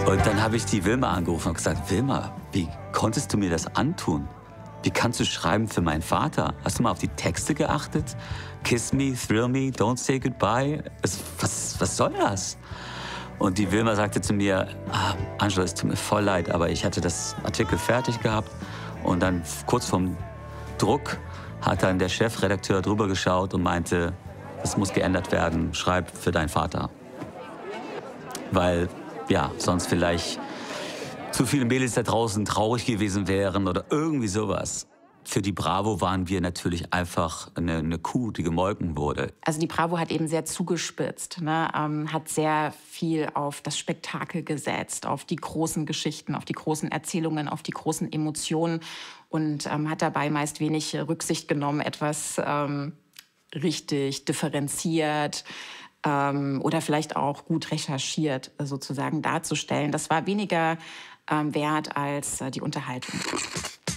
Und dann habe ich die Wilma angerufen und gesagt, Wilma, wie konntest du mir das antun? Wie kannst du schreiben für meinen Vater? Hast du mal auf die Texte geachtet? Kiss me, thrill me, don't say goodbye. Was soll das? Und die Wilma sagte zu mir, Angelo, es tut mir voll leid, aber ich hatte das Artikel fertig gehabt. Und dann kurz vorm Druck hat dann der Chefredakteur drüber geschaut und meinte, das muss geändert werden, schreib für deinen Vater. Weil, ja, sonst vielleicht zu viele Mädels da draußen traurig gewesen wären oder irgendwie sowas. Für die Bravo waren wir natürlich einfach eine Kuh, die gemolken wurde. Also die Bravo hat eben sehr zugespitzt, ne? Hat sehr viel auf das Spektakel gesetzt, auf die großen Geschichten, auf die großen Erzählungen, auf die großen Emotionen und hat dabei meist wenig Rücksicht genommen, etwas richtig differenziert oder vielleicht auch gut recherchiert sozusagen darzustellen. Das war weniger wert als die Unterhaltung.